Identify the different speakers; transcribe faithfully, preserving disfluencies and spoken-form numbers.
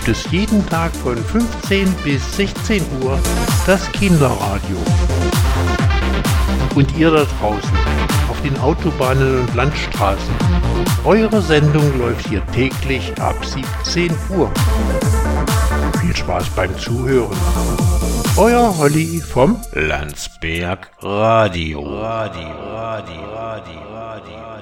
Speaker 1: gibt es jeden Tag von fünfzehn bis sechzehn Uhr das Kinderradio. Und ihr da draußen auf den Autobahnen und Landstraßen, eure Sendung läuft hier täglich ab siebzehn Uhr. Viel Spaß beim Zuhören. Euer Holly vom Landsberg Radio. Radio, Radio, Radio, Radio.